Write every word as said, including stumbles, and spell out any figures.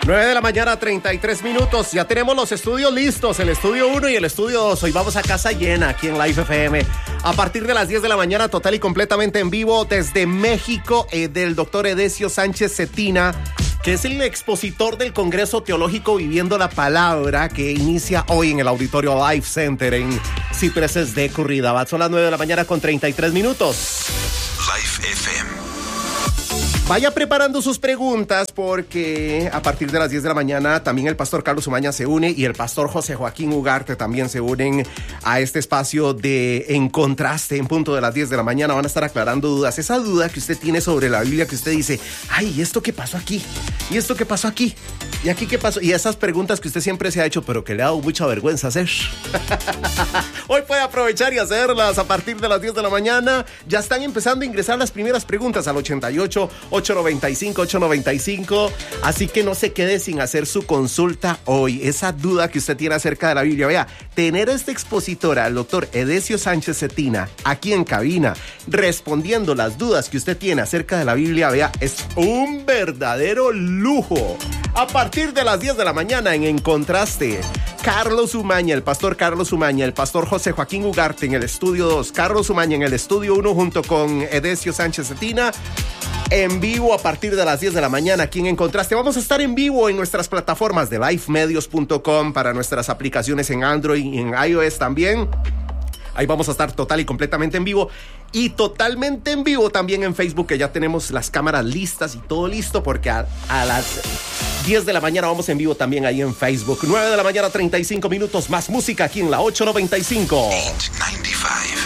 nueve de la mañana, treinta y tres minutos. Ya tenemos los estudios listos, el estudio uno y el estudio dos. Hoy vamos a casa llena aquí en Live F M. A partir de las diez de la mañana, total y completamente en vivo desde México, eh, del doctor Edesio Sánchez Cetina, que es el expositor del Congreso Teológico Viviendo la Palabra, que inicia hoy en el Auditorio Life Center en Cipreses de Curridabat. Son las nueve de la mañana con treinta y tres minutos. Life F M. Vaya preparando sus preguntas porque a partir de las diez de la mañana también el pastor Carlos Umaña se une y el pastor José Joaquín Ugarte también se unen a este espacio de En Contraste en punto de las diez de la mañana. Van a estar aclarando dudas. Esa duda que usted tiene sobre la Biblia, que usted dice, ay, ¿y esto qué pasó aquí? ¿Y esto qué pasó aquí? ¿Y aquí qué pasó? Y esas preguntas que usted siempre se ha hecho, pero que le ha dado mucha vergüenza hacer. Hoy puede aprovechar y hacerlas a partir de las diez de la mañana. Ya están empezando a ingresar las primeras preguntas al ochenta y ocho, ocho noventa y cinco, ocho noventa y cinco. Así que no se quede sin hacer su consulta hoy. Esa duda que usted tiene acerca de la Biblia. Vea, tener a este expositor, al doctor Edesio Sánchez Cetina, aquí en cabina, respondiendo las dudas que usted tiene acerca de la Biblia, vea, es un verdadero lujo. A partir de las diez de la mañana en En Contraste, Carlos Umaña, el pastor Carlos Umaña, el pastor José Joaquín Ugarte en el estudio dos, Carlos Umaña en el estudio uno junto con Edesio Sánchez Cetina, en vivo a partir de las diez de la mañana aquí en En Contraste. Vamos a estar en vivo en nuestras plataformas de life medios punto com para nuestras aplicaciones en Android y en iOS también. Ahí vamos a estar total y completamente en vivo. Y totalmente en vivo también en Facebook, que ya tenemos las cámaras listas y todo listo, porque a, a las diez de la mañana vamos en vivo también ahí en Facebook. nueve de la mañana, treinta y cinco minutos, más música aquí en la ocho noventa y cinco. ocho noventa y cinco.